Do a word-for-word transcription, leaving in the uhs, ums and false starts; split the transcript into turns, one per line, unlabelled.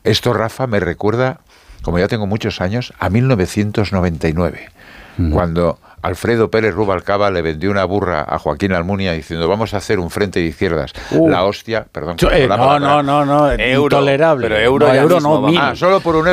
Esto, Rafa, me recuerda, como ya tengo muchos años, a mil novecientos noventa y nueve, uh-huh. cuando Alfredo Pérez Rubalcaba le vendió una burra a Joaquín Almunia diciendo vamos a hacer un frente de izquierdas. Uh. La hostia, perdón.
Yo, eh, no, no, no, no,
euro,
intolerable.
Pero euro,
no,
ya
euro
mismo,
no, mil.
Ah, solo por un euro.